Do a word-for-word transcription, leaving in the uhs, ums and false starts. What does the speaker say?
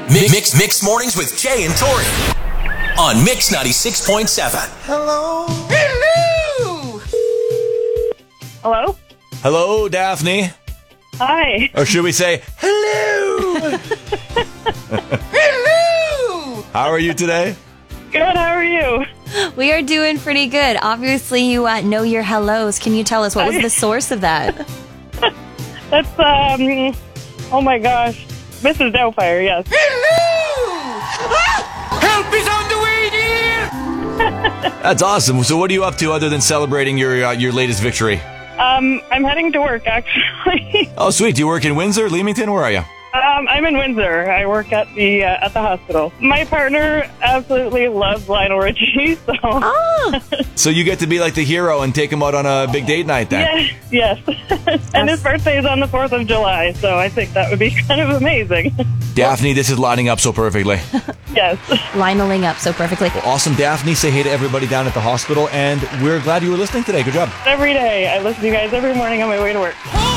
Mix, mix, mix mornings with Jay and Tori on Mix ninety-six point seven. Hello. Hello. Hello? Hello, Daphne. Hi. Or should we say, hello? Hello. How are you today? Good, how are you? We are doing pretty good. Obviously, you uh, know your hellos. Can you tell us what was the source of that? That's, um, oh my gosh. Missus Doubtfire, yes. Hello. Ah! Help is on the way, dear. That's awesome. So what are you up to other than celebrating your uh, your latest victory? Um, I'm heading to work, actually. Oh, sweet. Do you work in Windsor, Leamington? Where are you? Um, I'm in Windsor. I work at the uh, at the hospital. My partner absolutely loves Lionel Richie, so... Oh, So you get to be like the hero and take him out on a big date night then? Yes, yes. And his birthday is on the fourth of July, so I think that would be kind of amazing. Daphne, this is lining up so perfectly. Yes. lining up so perfectly. Awesome, Daphne. Say hey to everybody down at the hospital, and we're glad you were listening today. Good job. Every day. I listen to you guys every morning on my way to work. Oh,